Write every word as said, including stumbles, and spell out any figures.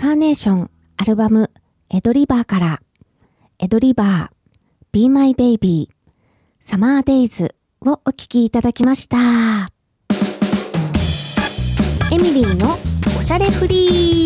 カーネーションアルバムエドリバーからエドリバー Be My Baby Summer Days をお聴きいただきました。エミリーのおしゃれフリー